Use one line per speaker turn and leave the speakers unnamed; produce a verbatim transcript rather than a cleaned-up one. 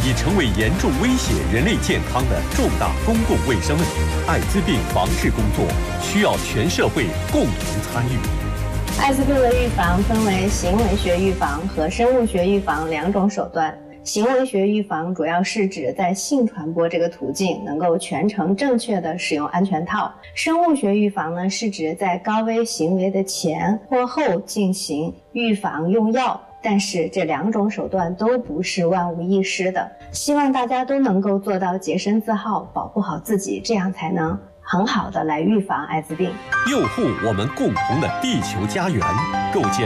已成为严重威胁人类健康的重大公共卫生问题。艾滋病防治工作需要全社会共同参与。
艾滋病的预防分为行为学预防和生物学预防两种手段。行为学预防主要是指在性传播这个途径能够全程正确的使用安全套。生物学预防呢，是指在高危行为的前或后进行预防用药。但是这两种手段都不是万无一失的，希望大家都能够做到洁身自好，保护好自己，这样才能很好的来预防艾滋病，
佑护我们共同的地球家园，构建